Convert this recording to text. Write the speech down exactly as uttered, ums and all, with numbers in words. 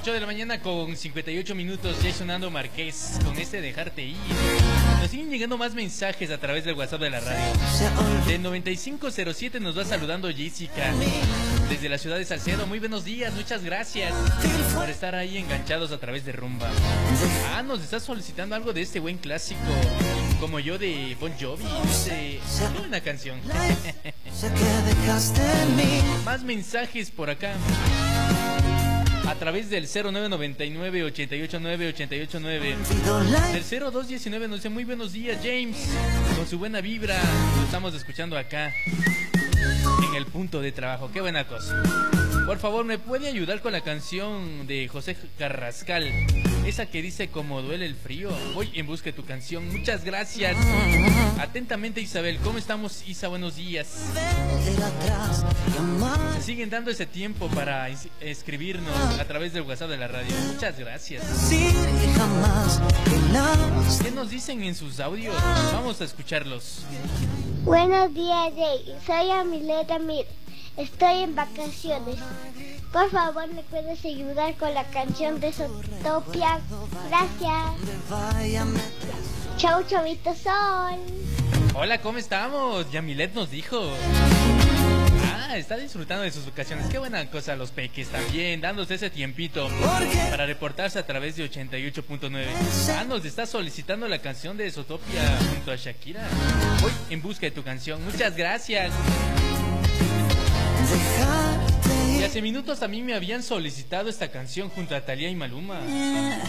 ocho de la mañana con cincuenta y ocho minutos, ya sonando Marqués con este Dejarte Ir. Nos siguen llegando más mensajes a través del WhatsApp de la radio. De noventa y cinco cero siete nos va saludando Jessica desde la ciudad de Salcedo. Muy buenos días, muchas gracias por estar ahí enganchados a través de Rumba. Ah, nos está solicitando algo de este buen clásico, Como Yo, de Bon Jovi. Dice, qué buena canción. Más mensajes por acá a través del cero nueve noventa y nueve, ochenta y ocho nueve, ochenta y ocho nueve. Del cero dos diecinueve nos dice muy buenos días, James, con su buena vibra. Lo estamos escuchando acá en el punto de trabajo. Qué buena cosa. Por favor, ¿me puede ayudar con la canción de José Carrascal? Esa que dice Como duele el frío. Voy en busca de tu canción. Muchas gracias. Atentamente, Isabel. ¿Cómo estamos, Isa? Buenos días. Se siguen dando ese tiempo para escribirnos a través del WhatsApp de la radio. Muchas gracias. ¿Qué nos dicen en sus audios? Vamos a escucharlos. Buenos días, Jay. Soy Amileta Mir. Estoy en vacaciones. Por favor, ¿me puedes ayudar con la canción de Zootopia? Gracias. Chau, chavito sol. Hola, ¿cómo estamos? Yamilet nos dijo. Ah, está disfrutando de sus vacaciones. Qué buena cosa, los peques también, dándose ese tiempito para reportarse a través de ochenta y ocho punto nueve. Ah, nos está solicitando la canción de Zootopia junto a Shakira. Voy en busca de tu canción. Muchas gracias. Y hace minutos a mí me habían solicitado esta canción junto a Thalía y Maluma.